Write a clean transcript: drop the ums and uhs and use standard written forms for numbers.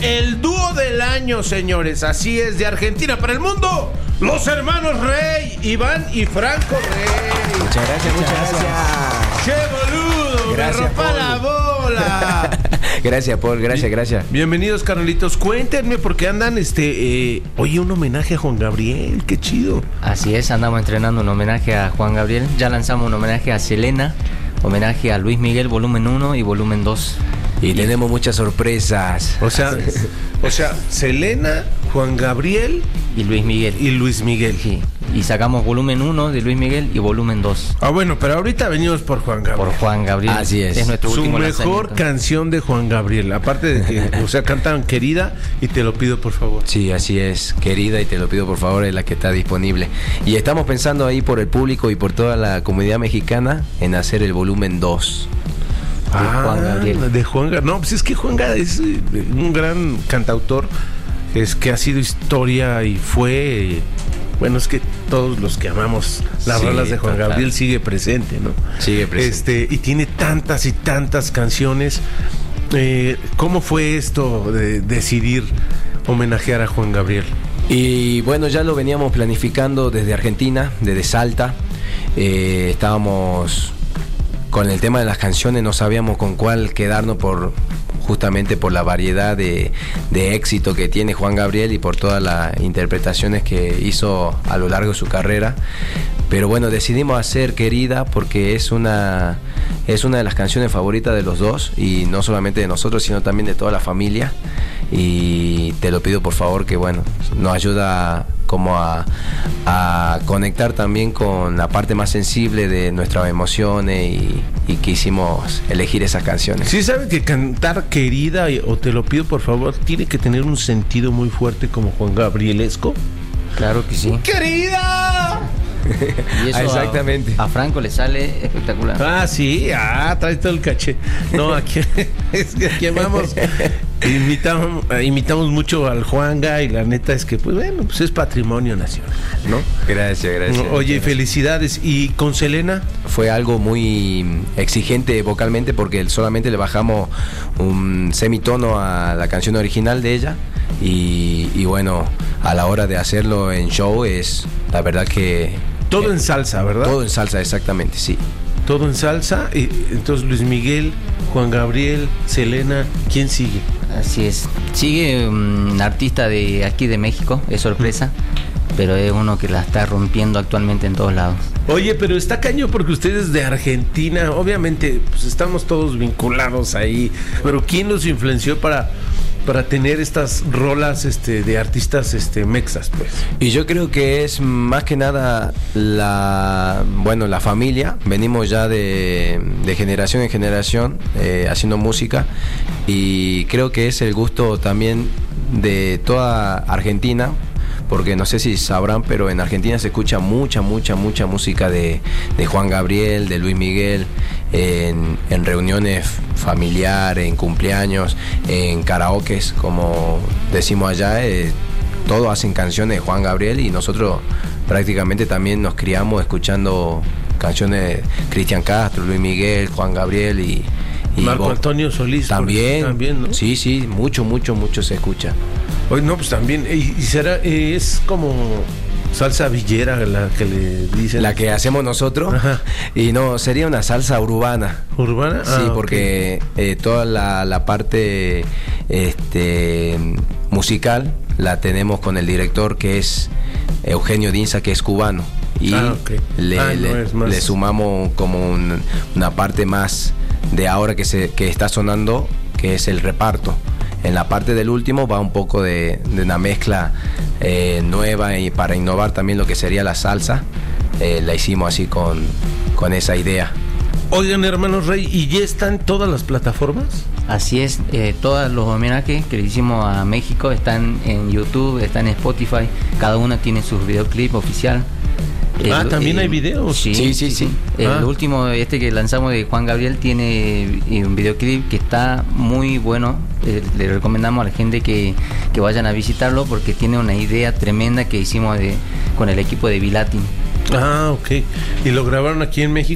el dúo del año, señores. Así es, de Argentina para el mundo, los hermanos Rey, Iván y Franco Rey. Muchas gracias, muchas gracias. ¡Che, boludo! Gracias, ¡Me rompa Paul. la bola! Gracias, Paul, gracias. Bienvenidos, carnalitos. Cuéntenme por qué andan, oye, un homenaje a Juan Gabriel. ¡Qué chido! Así es, andamos entrenando un homenaje a Juan Gabriel. Ya lanzamos un homenaje a Selena, homenaje a Luis Miguel, volumen 1 y volumen 2. Y tenemos muchas sorpresas. O sea, Selena, Juan Gabriel Y Luis Miguel. y Luis Miguel. Sí. Y sacamos volumen 1 de Luis Miguel y volumen 2 Ah, bueno, pero ahorita venimos por Juan Gabriel. por Juan Gabriel. Así es. nuestro Su último mejor lanzamiento. canción de Juan Gabriel. Aparte de que, cantan Querida y Te lo pido, por favor. Sí, así es, querida, y te lo pido por favor, es la que está disponible. Y estamos pensando ahí por el público y por toda la comunidad mexicana en hacer el volumen 2. Juan Gabriel. De Juan Gabriel. No, pues es que Juan Gabriel es un gran cantautor. Es que ha sido historia y fue. Bueno, es que todos los que amamos las Sí, rolas de Juan total. Gabriel sigue presente, ¿no? Sigue presente. Y tiene tantas y tantas canciones. ¿Cómo fue esto de decidir homenajear a Juan Gabriel? Y bueno, ya lo veníamos planificando desde Argentina, desde Salta. Estábamos con el tema de las canciones, no sabíamos con cuál quedarnos justamente por la variedad de éxito que tiene Juan Gabriel y por todas las interpretaciones que hizo a lo largo de su carrera. Pero bueno, decidimos hacer Querida porque es una de las canciones favoritas de los dos, y no solamente de nosotros, sino también de toda la familia. Y te lo pido por favor, que bueno, nos ayuda como a conectar también con la parte más sensible de nuestras emociones, y quisimos elegir esas canciones. Sí, saben que cantar Querida o Te lo pido, por favor, tiene que tener un sentido muy fuerte como Juan Gabrielesco. Claro que sí. ¡Querida! Y eso Exactamente. A Franco le sale espectacular. Ah, sí, trae todo el caché. No, aquí es que aquí vamos. Imitamos mucho al Juanga, y la neta es que, pues bueno, pues es patrimonio nacional, ¿no? Gracias. Oye, felicidades. ¿Y con Selena? Fue algo muy exigente vocalmente porque solamente le bajamos un semitono a la canción original de ella, y bueno, a la hora de hacerlo en show es la verdad que... Todo en salsa, ¿verdad? Todo en salsa, exactamente, sí. Todo en salsa. Y entonces Luis Miguel, Juan Gabriel, Selena, ¿quién sigue? Así es. Sigue un artista de aquí de México, es sorpresa, pero es uno que la está rompiendo actualmente en todos lados. Oye, pero está caño porque ustedes de Argentina, obviamente, pues estamos todos vinculados ahí, pero ¿quién los influenció para tener estas rolas de artistas mexas, pues? Y yo creo que es más que nada la familia. Venimos ya de generación en generación haciendo música, y creo que es el gusto también de toda Argentina, porque no sé si sabrán, pero en Argentina se escucha mucha música de Juan Gabriel, de Luis Miguel, en reuniones familiares, en cumpleaños, en karaokes, como decimos allá, todos hacen canciones de Juan Gabriel, y nosotros prácticamente también nos criamos escuchando canciones de Cristian Castro, Luis Miguel, Juan Gabriel y Marco Antonio Solís. También, ¿no? Sí, mucho se escucha. Oye, no, pues también, y será, es como salsa villera la que le dicen. La que hacemos nosotros. Ajá. Y no, sería una salsa urbana. ¿Urbana? Sí, porque toda la parte musical la tenemos con el director, que es Eugenio Dinza, que es cubano. Y le sumamos como una parte más de ahora que está sonando, que es el reparto. En la parte del último va un poco de una mezcla nueva, y para innovar también lo que sería la salsa, la hicimos así con esa idea. Oigan, hermanos Rey, ¿y ya están todas las plataformas? Así es, todos los homenajes que le hicimos a México están en YouTube, están en Spotify, cada una tiene su videoclip oficial. También hay videos. Sí. El último, que lanzamos de Juan Gabriel, tiene un videoclip que está muy bueno. Le recomendamos a la gente que vayan a visitarlo, porque tiene una idea tremenda que hicimos con el equipo de Bilatin. Ok. ¿Y lo grabaron aquí en México?